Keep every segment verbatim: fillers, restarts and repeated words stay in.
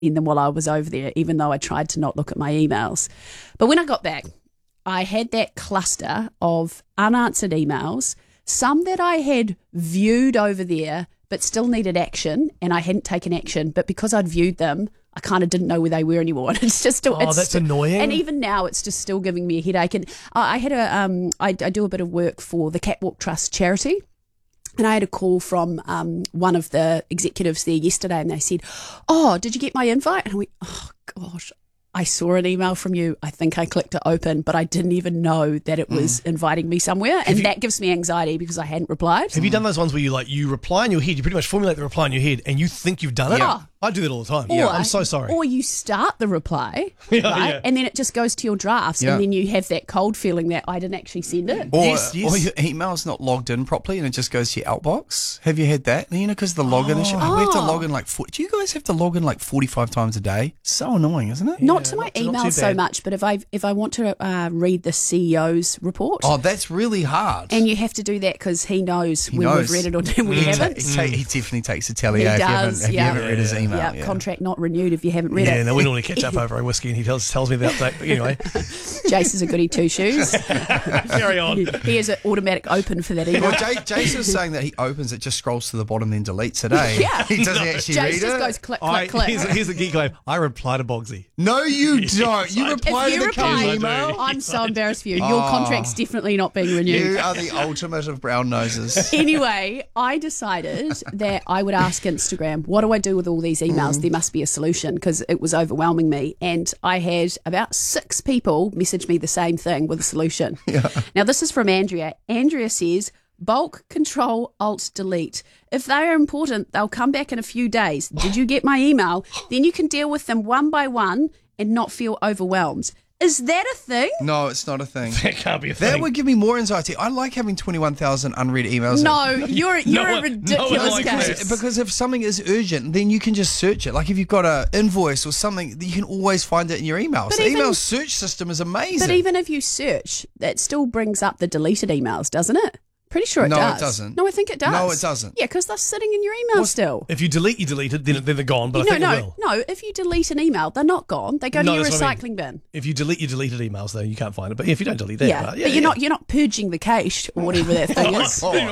in them while I was over there, even though I tried to not look at my emails. But when I got back, I had that cluster of unanswered emails, some that I had viewed over there but still needed action, and I hadn't taken action. But because I'd viewed them, I kind of didn't know where they were anymore. It's just still, oh, it's that's still, annoying. And even now, it's just still giving me a headache. And I had a, um, I, I do a bit of work for the Catwalk Trust charity. And I had a call from um, one of the executives there yesterday, and they said, "Oh, did you get my invite?" And I went, "Oh gosh, I saw an email from you. I think I clicked it open, but I didn't even know that it was mm. inviting me somewhere." And you, that gives me anxiety because I hadn't replied. Have you done those ones where you like you reply in your head, you pretty much formulate the reply in your head, and you think you've done it? Yeah. I do that all the time. Or, yeah, I'm so sorry. Or you start the reply, yeah, right? Yeah. And then it just goes to your drafts, yeah. and then you have that cold feeling that I didn't actually send it. Or, yes, yes. or your email's not logged in properly and it just goes to your outbox. Have you had that? You know, because the login oh. issue. We have to log in like, four, do you guys have to log in like forty-five times a day? So annoying, isn't it? Not yeah, to my not, email not so much, but if I if I want to uh, read the C E O's report. Oh, that's really hard. And you have to do that because he knows he when knows. we've read it or when we he haven't. Ta- he, ta- he definitely takes a tally He if, does, you haven't, if yeah. you haven't read his email. Yeah, Yeah. contract not renewed if you haven't read yeah, it. Yeah, no, we normally catch up over a whiskey and he tells tells me the update. But anyway. Jace is a goody two shoes. Carry on. He, he has an automatic open for that email. Well, Jay, Jason was saying that he opens it, just scrolls to the bottom, then deletes it, eh? Yeah. He doesn't No. actually Jace read just it. goes click, click, I, click. here's, here's the key claim. I reply to Bogsy. No, you Yes, don't. You I do. reply If to you the reply, key I do. email. I'm so embarrassed for you. Your Oh. contract's definitely not being renewed. You are the ultimate of brown noses. Anyway, I decided that I would ask Instagram, what do I do with all these emails? Mm. There must be a solution because it was overwhelming me. And I had about six people message me the same thing with a solution. Yeah. Now, this is from Andrea. Andrea says, bulk control alt delete. If they are important, they'll come back in a few days. Did you get my email? Then you can deal with them one by one and not feel overwhelmed. Is that a thing? No, it's not a thing. That can't be a thing. That would give me more anxiety. I like having twenty-one thousand unread emails. No, you're you're No a one- ridiculous no one likes case. this. Because if something is urgent, then you can just search it. Like if you've got an invoice or something, you can always find it in your emails. But The even- email search system is amazing. But even if you search, that still brings up the deleted emails, doesn't it? Pretty sure it No, it does. doesn't. No, I think it does. No, it doesn't. Yeah, because they're sitting in your email still. If you delete, you deleted, then, then they're gone, but no, I think no, it will. no. If you delete an email, they're not gone. They go No, to your that's what I mean. recycling bin. If you delete your deleted emails, though, you can't find it. But if you don't delete that, Yeah, but, but yeah, you're yeah. not you're not purging the cache or whatever that thing is. Oh.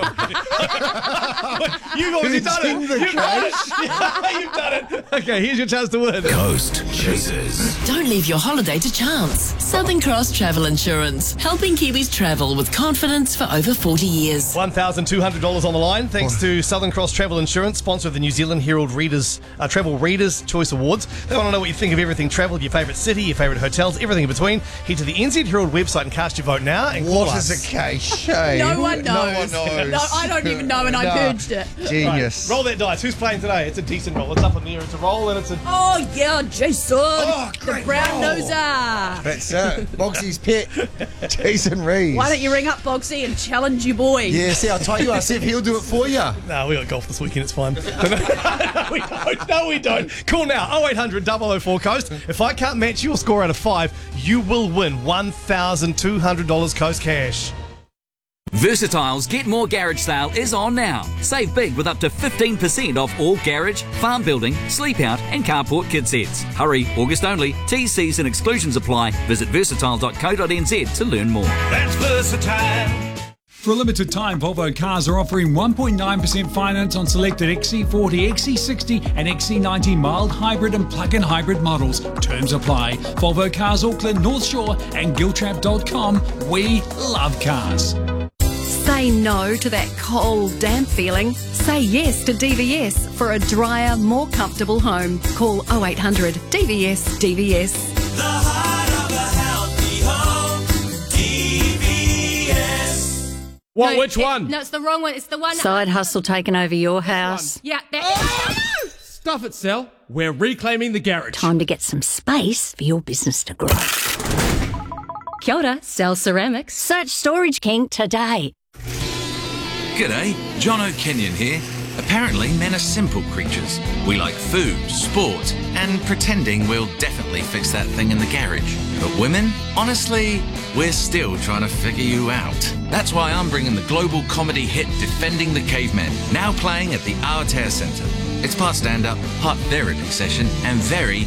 You've obviously done it. Purging the You've done it. Yeah, you've done it. Okay, here's your chance to win. Coast Chasers. Don't leave your holiday to chance. Southern Cross Travel Insurance, helping Kiwis travel with confidence for over forty years. one thousand two hundred dollars on the line, thanks to Southern Cross Travel Insurance, sponsor of the New Zealand Herald Readers uh, Travel Readers Choice Awards. They want to know what you think of everything travel, your favourite city, your favourite hotels, everything in between. Head to the N Z Herald website and cast your vote now. And call What us. is a cache? Hey? No one No knows. one knows. No, I don't even know, and I No. purged it. Genius. Right, roll that dice. Who's playing today? It's a decent roll. It's up in the air. It's a roll and it's a... Oh yeah, Jason, Oh, the great brown roll. noser. That's it. Bogsy's pet, Jason Rees. Why don't you ring up Bogsy and challenge your boy? Yeah, see, I'll tell you, I see if he'll do it for you. No, we got golf this weekend. It's fine. no, we don't. No, we don't. Call now. oh eight hundred, double oh four Coast. If I can't match your score out of five, you will win one thousand two hundred dollars Coast cash. Versatile's Get More Garage sale is on now. Save big with up to fifteen percent off all garage, farm building, sleep out and carport kit sets. Hurry, August only. T's, C's and exclusions apply. Visit versatile dot co dot n z to learn more. That's versatile. For a limited time, Volvo Cars are offering one point nine percent finance on selected X C forty, X C sixty and X C ninety mild hybrid and plug-in hybrid models. Terms apply. Volvo Cars Auckland, North Shore and giltrap dot com. We love cars. Say no to that cold, damp feeling. Say yes to D V S for a drier, more comfortable home. Call oh eight hundred D V S D V S. The heart of a healthy home. D V S. What? Which one? No, it's the wrong one. It's the one. Side hustle taking over your house. Yeah. That, Stuff it, Sal. We're reclaiming the garage. Time to get some space for your business to grow. Kia ora, Cell Ceramics. Search Storage King today. G'day, John O'Kenyon here. Apparently, men are simple creatures. We like food, sport, and pretending we'll definitely fix that thing in the garage. But women, honestly, we're still trying to figure you out. That's why I'm bringing the global comedy hit Defending the Caveman, now playing at the Aotea Centre. It's part stand-up, part therapy session, and very